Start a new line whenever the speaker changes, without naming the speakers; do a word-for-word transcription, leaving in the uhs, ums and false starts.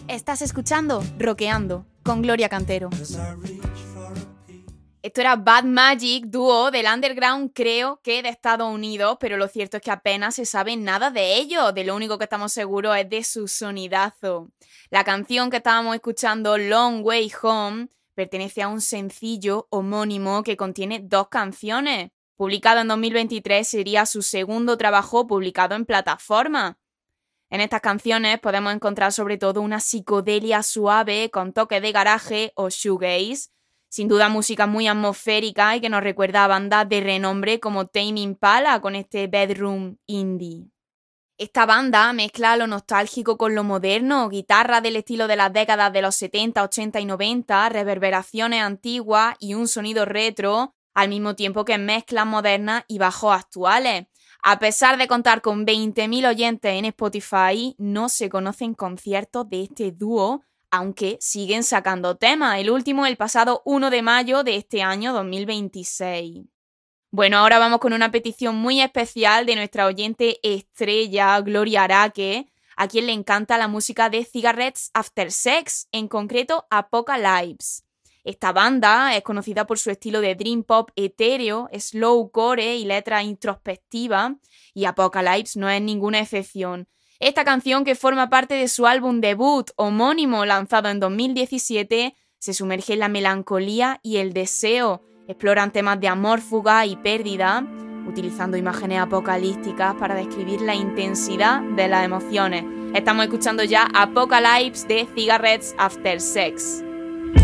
Estás escuchando Rockeando con Gloria Cantero. Esto era Bad Magic, dúo del underground, creo que de Estados Unidos, pero lo cierto es que apenas se sabe nada de ellos. De lo único que estamos seguros es de su sonidazo. La canción que estábamos escuchando, Long Way Home, pertenece a un sencillo homónimo que contiene dos canciones. Publicado en dos mil veintitrés, sería su segundo trabajo publicado en plataforma. En estas canciones podemos encontrar sobre todo una psicodelia suave con toques de garaje o shoegaze. Sin duda música muy atmosférica y que nos recuerda a bandas de renombre como Tame Impala con este bedroom indie. Esta banda mezcla lo nostálgico con lo moderno, guitarras del estilo de las décadas de los setenta, ochenta y noventa, reverberaciones antiguas y un sonido retro, al mismo tiempo que mezclas modernas y bajos actuales. A pesar de contar con veinte mil oyentes en Spotify, no se conocen conciertos de este dúo, aunque siguen sacando temas, el último el pasado primero de mayo de este año dos mil veintiséis. Bueno, ahora vamos con una petición muy especial de nuestra oyente estrella, Gloria Araque, a quien le encanta la música de Cigarettes After Sex, en concreto Apocalypse. Esta banda es conocida por su estilo de dream pop etéreo, slowcore y letra introspectiva, y Apocalypse no es ninguna excepción. Esta canción, que forma parte de su álbum debut homónimo lanzado en dos mil diecisiete, se sumerge en la melancolía y el deseo. Exploran temas de amor, fuga y pérdida, utilizando imágenes apocalípticas para describir la intensidad de las emociones. Estamos escuchando ya Apocalypse de Cigarettes After Sex.